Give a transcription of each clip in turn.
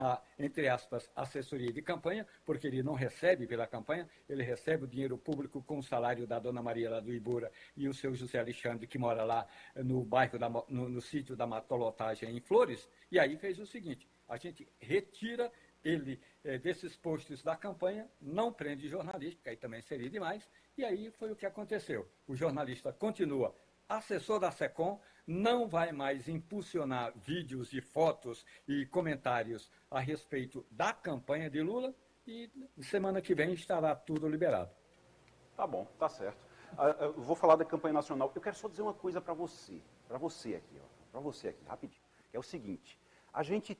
entre aspas, assessoria de campanha, porque ele não recebe pela campanha, ele recebe o dinheiro público com o salário da dona Maria lá do Ibura e o seu José Alexandre, que mora lá no bairro, no sítio da Matolotagem, em Flores, e aí fez o seguinte, a gente retira ele desses postos da campanha, não prende jornalista, que aí também seria demais, e aí foi o que aconteceu. O jornalista continua assessor da SECOM, não vai mais impulsionar vídeos e fotos e comentários a respeito da campanha de Lula e semana que vem estará tudo liberado. Tá bom, tá certo. Eu vou falar da campanha nacional. Eu quero só dizer uma coisa para você aqui, ó, para você aqui, rapidinho. É o seguinte, a gente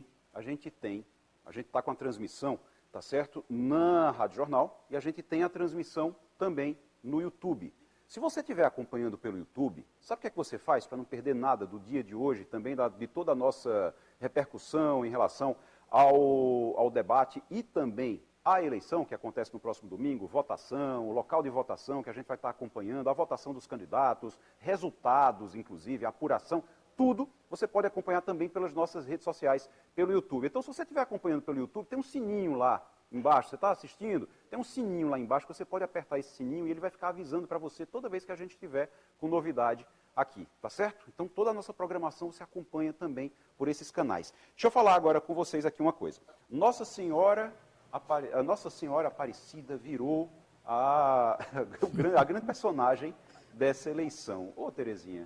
está com a transmissão, tá certo, na Rádio Jornal e a gente tem a transmissão também no YouTube. Se você estiver acompanhando pelo YouTube, sabe o que é que você faz para não perder nada do dia de hoje, também de toda a nossa repercussão em relação ao debate e também à eleição que acontece no próximo domingo, votação, o local de votação que a gente vai estar acompanhando, a votação dos candidatos, resultados, inclusive, a apuração, tudo você pode acompanhar também pelas nossas redes sociais, pelo YouTube. Então, se você estiver acompanhando pelo YouTube, tem um sininho lá embaixo, você está assistindo, tem um sininho lá embaixo que você pode apertar esse sininho e ele vai ficar avisando para você toda vez que a gente estiver com novidade aqui, tá certo? Então toda a nossa programação você acompanha também por esses canais. Deixa eu falar agora com vocês aqui uma coisa. Nossa Senhora Aparecida virou a grande personagem dessa eleição. Ô Terezinha,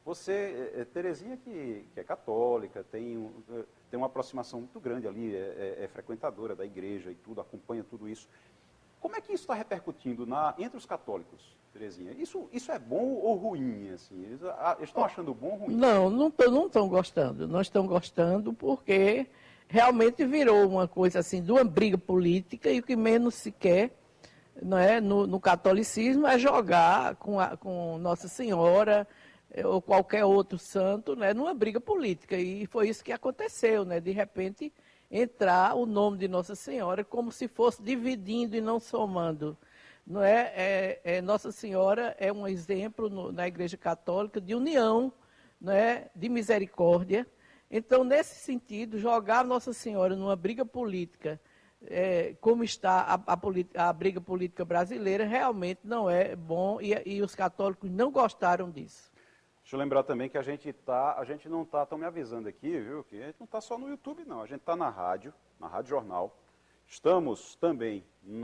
você, Terezinha que é católica, tem uma aproximação muito grande ali, é frequentadora da igreja e tudo, acompanha tudo isso. Como é que isso está repercutindo entre os católicos, Terezinha? Isso é bom ou ruim? Assim? Eles estão achando bom ou ruim? Não estão gostando. Não estão gostando porque realmente virou uma coisa assim, de uma briga política e o que menos se quer, não é, no catolicismo é jogar com Nossa Senhora ou qualquer outro santo, né, numa briga política. E foi isso que aconteceu, né? De repente entrar o nome de Nossa Senhora como se fosse dividindo e não somando. Não Nossa Senhora é um exemplo na Igreja Católica de união, não é, de misericórdia. Então, nesse sentido, jogar Nossa Senhora numa briga política, como está a briga política brasileira, realmente não é bom e os católicos não gostaram disso. Deixa eu lembrar também que a gente não está, estão me avisando aqui, viu, que a gente não está só no YouTube não, a gente está na Rádio Jornal, estamos também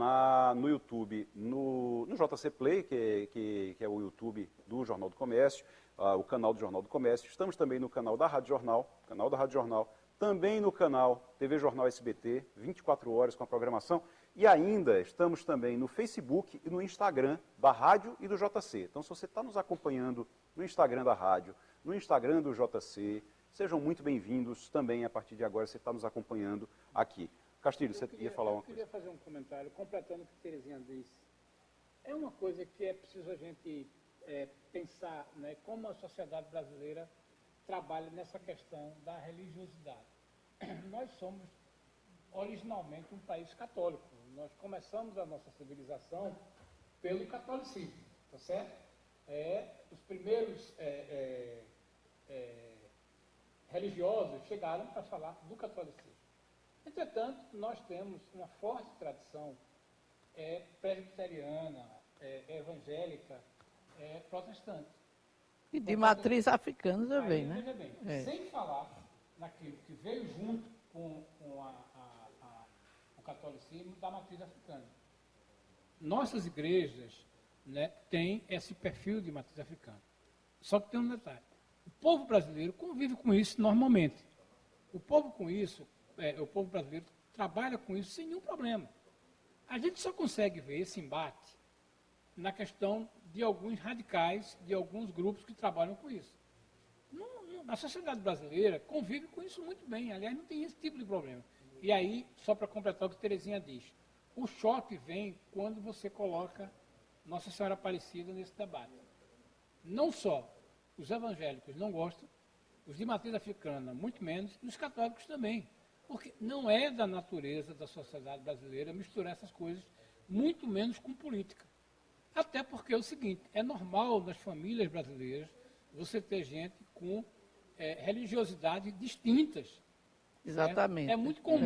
no YouTube, no JC Play, que é o YouTube do Jornal do Comércio, o canal do Jornal do Comércio, estamos também no canal da Rádio Jornal, também no canal TV Jornal SBT, 24 horas com a programação, e ainda estamos também no Facebook e no Instagram da Rádio e do JC. Então, se você está nos acompanhando no Instagram da Rádio, no Instagram do JC, sejam muito bem-vindos também, a partir de agora, você está nos acompanhando aqui. Castilho, você ia falar uma coisa? Eu queria fazer um comentário, completando o que a Terezinha disse. É uma coisa que é preciso a gente pensar, né, como a sociedade brasileira trabalha nessa questão da religiosidade. Nós somos originalmente um país católico. Nós começamos a nossa civilização pelo catolicismo, tá certo? Os primeiros religiosos chegaram para falar do catolicismo. Entretanto, nós temos uma forte tradição presbiteriana, evangélica, protestante. E de matriz africana também, aí, né? Veja bem, sem falar naquilo que veio junto com o catolicismo da matriz africana. Nossas igrejas, né, têm esse perfil de matriz africana. Só que tem um detalhe. O povo brasileiro convive com isso normalmente. O povo brasileiro trabalha com isso sem nenhum problema. A gente só consegue ver esse embate na questão de alguns radicais, de alguns grupos que trabalham com isso. A sociedade brasileira convive com isso muito bem, aliás, não tem esse tipo de problema. E aí, só para completar o que a Terezinha diz, o choque vem quando você coloca Nossa Senhora Aparecida nesse debate. Não só os evangélicos não gostam, os de matriz africana muito menos, e os católicos também. Porque não é da natureza da sociedade brasileira misturar essas coisas, muito menos com política. Até porque é o seguinte, é normal nas famílias brasileiras você ter gente com religiosidades distintas. Exatamente. É muito comum